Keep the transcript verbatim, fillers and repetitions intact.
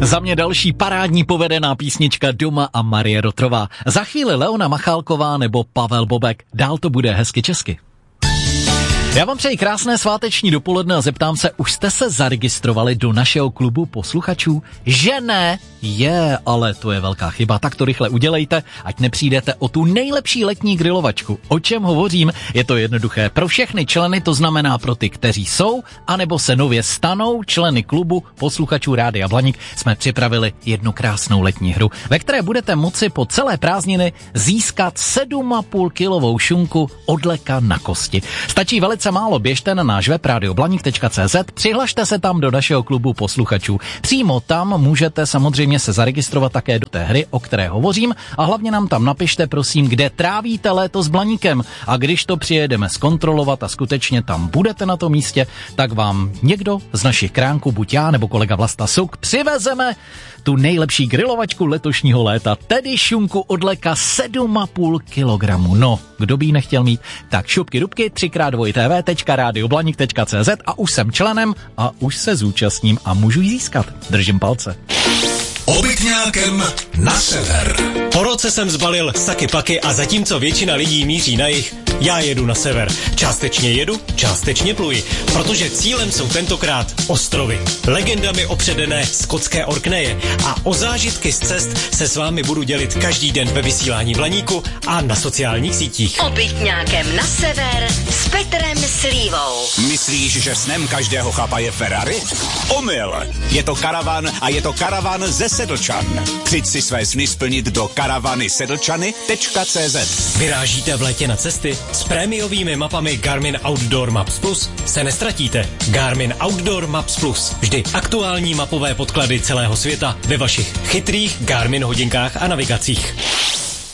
Za mě další parádní povedená písnička Doma a Marie Rotrová. Za chvíli Leona Machálková nebo Pavel Bobek. Dál to bude hezky česky. Já vám přeji krásné sváteční dopoledne a zeptám se, už jste se zaregistrovali do našeho klubu posluchačů? Že ne? Je, ale to je velká chyba, tak to rychle udělejte, ať nepřijdete o tu nejlepší letní grilovačku. O čem hovořím? Je to jednoduché. Pro všechny členy, to znamená pro ty, kteří jsou, anebo se nově stanou členy klubu posluchačů Rádia Blaník, jsme připravili jednu krásnou letní hru, ve které budete moci po celé prázdniny získat sedm a půl kilovou šunku od Leka na kosti. Stačí velice málo, běžte na náš web radio blaník tečka cé zet, přihlašte se tam do našeho klubu posluchačů. Přímo tam můžete samozřejmě se zaregistrovat také do té hry, o které hovořím, a hlavně nám tam napište, prosím, kde trávíte léto s Blaníkem, a když to přijedeme zkontrolovat a skutečně tam budete na tom místě, tak vám někdo z našich kránků, buď já nebo kolega Vlasta Suk, přivezeme tu nejlepší grilovačku letošního léta, tedy šunku od Leka sedm a půl kilogramu. No, kdo by ji nechtěl mít? Tak šupky dubky, třikrát dvoj tv tečka radio blaník tečka cé zet a už jsem členem a už se zúčastním a můžu ji získat. Držím palce. Obytňákem na sever. Po roce jsem zbalil saky paky a zatímco většina lidí míří na jih, já jedu na sever. Částečně jedu, částečně pluji, protože cílem jsou tentokrát ostrovy. Legendami opředené skotské Orkneje a o zážitky z cest se s vámi budu dělit každý den ve vysílání Blaníku a na sociálních sítích. Obytňákem na sever s Petrem Slívou. Myslíš, že snem každého chlapa je Ferrari? Omyl! Je to karavan a je to karavan ze Sedlčan. Přijď si své sny splnit do karavany sedlčany tečka cé zet. Vyrážíte v létě na cesty? S prémiovými mapami Garmin Outdoor Maps Plus se nestratíte. Garmin Outdoor Maps Plus. Vždy aktuální mapové podklady celého světa ve vašich chytrých Garmin hodinkách a navigacích.